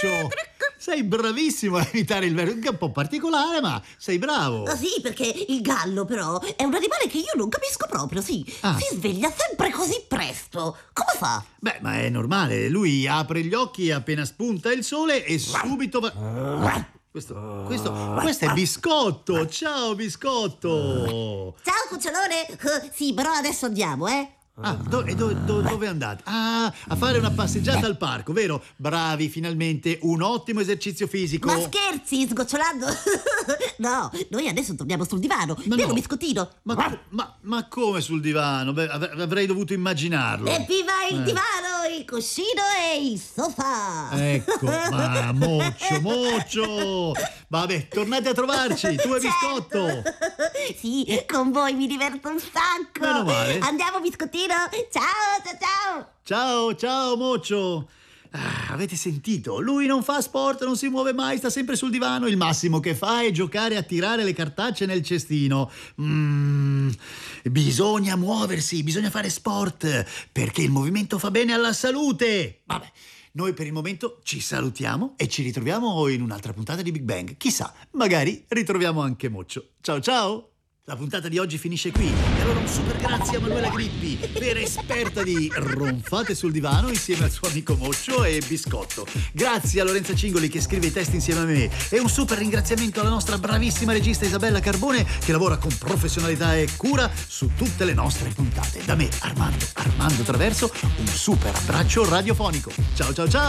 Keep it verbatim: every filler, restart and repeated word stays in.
Moccio. Sei bravissimo a imitare il verso, che è un po' particolare, ma sei bravo. Ah, sì, perché il gallo però è un animale che io non capisco proprio, sì. Ah. Si sveglia sempre così presto. Come fa? Beh, ma è normale, lui apre gli occhi appena spunta il sole e subito va... Questo, questo, questo è Biscotto. Ciao, Biscotto. Ciao, cucciolone. Uh, sì, però adesso andiamo, eh. Ah, do, e do, do, dove andate? Ah, a fare una passeggiata al parco, vero? Bravi, finalmente un ottimo esercizio fisico. Ma scherzi, sgocciolando? No, noi adesso torniamo sul divano. Ma Vero, no. Biscottino? Ma, ma, ma come sul divano? Beh, av- avrei dovuto immaginarlo. Evviva il Eh. divano, il cuscino e il sofà. Ecco, ma Moccio, Moccio. Vabbè, tornate a trovarci, tu e Biscotto. Certo. Sì, con voi mi diverto un sacco. Meno male. Andiamo, Biscottino. Ciao, ciao, ciao. Ciao, ciao, Moccio. Ah, avete sentito? Lui non fa sport, non si muove mai, sta sempre sul divano. Il massimo che fa è giocare a tirare le cartacce nel cestino. Mm, bisogna muoversi, bisogna fare sport, perché il movimento fa bene alla salute. Vabbè, noi per il momento ci salutiamo e ci ritroviamo in un'altra puntata di Big Bang. Chissà, magari ritroviamo anche Moccio. Ciao, ciao! La puntata di oggi finisce qui. E allora un super grazie a Manuela Grippi, vera esperta di ronfate sul divano insieme al suo amico Moccio e Biscotto. Grazie a Lorenza Cingoli che scrive i testi insieme a me. E un super ringraziamento alla nostra bravissima regista Isabella Carbone che lavora con professionalità e cura su tutte le nostre puntate. Da me, Armando, Armando Traverso, un super abbraccio radiofonico. Ciao ciao ciao!